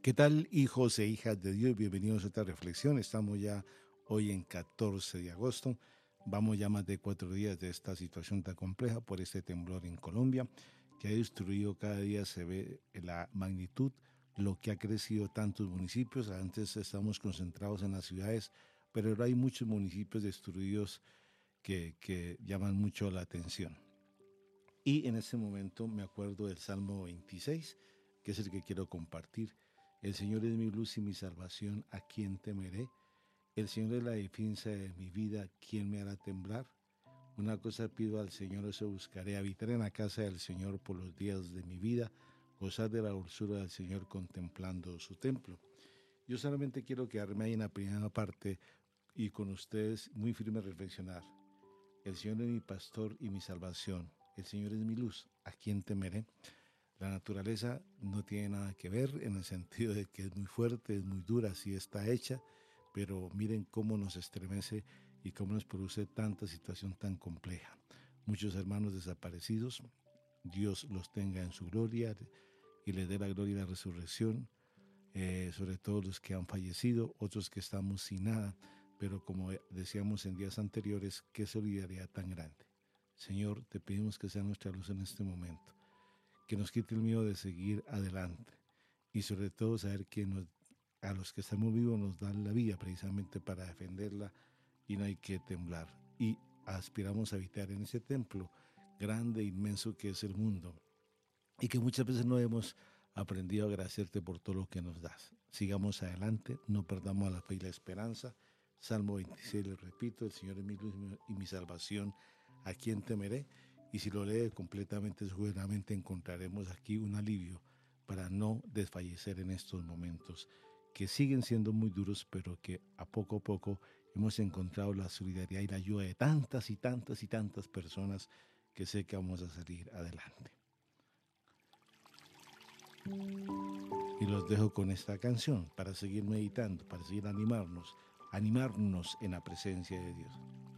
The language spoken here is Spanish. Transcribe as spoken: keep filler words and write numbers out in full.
¿Qué tal, hijos e hijas de Dios? Bienvenidos a esta reflexión. Estamos ya hoy en catorce de agosto. Vamos ya más de cuatro días de esta situación tan compleja por este temblor en Colombia, que ha destruido, cada día se ve la magnitud, lo que ha crecido tantos municipios. Antes estamos concentrados en las ciudades, pero ahora hay muchos municipios destruidos que, que llaman mucho la atención. Y en ese momento me acuerdo del Salmo veintiséis, que es el que quiero compartir. El Señor es mi luz y mi salvación, ¿a quién temeré? El Señor es la defensa de mi vida, ¿quién me hará temblar? Una cosa pido al Señor, eso buscaré, habitar en la casa del Señor por los días de mi vida, gozar de la dulzura del Señor contemplando su templo. Yo solamente quiero quedarme ahí en la primera parte y con ustedes muy firme reflexionar. El Señor es mi pastor y mi salvación. El Señor es mi luz. ¿A quién temeré? La naturaleza no tiene nada que ver en el sentido de que es muy fuerte, es muy dura, así está hecha, pero miren cómo nos estremece y cómo nos produce tanta situación tan compleja. Muchos hermanos desaparecidos, Dios los tenga en su gloria y les dé la gloria y la resurrección, eh, sobre todo los que han fallecido, otros que estamos sin nada, pero como decíamos en días anteriores, qué solidaridad tan grande. Señor, te pedimos que sea nuestra luz en este momento, que nos quite el miedo de seguir adelante y sobre todo saber que nos, a los que estamos vivos nos dan la vida precisamente para defenderla y no hay que temblar. Y aspiramos a habitar en ese templo grande, inmenso que es el mundo y que muchas veces no hemos aprendido a agradecerte por todo lo que nos das. Sigamos adelante, no perdamos la fe y la esperanza. Salmo veintiséis, les repito, el Señor es mi luz y mi salvación, ¿a quién temeré? Y si lo lee completamente, seguramente encontraremos aquí un alivio para no desfallecer en estos momentos, que siguen siendo muy duros, pero que a poco a poco hemos encontrado la solidaridad y la ayuda de tantas y tantas y tantas personas que sé que vamos a salir adelante. Y los dejo con esta canción para seguir meditando, para seguir animarnos, animarnos en la presencia de Dios.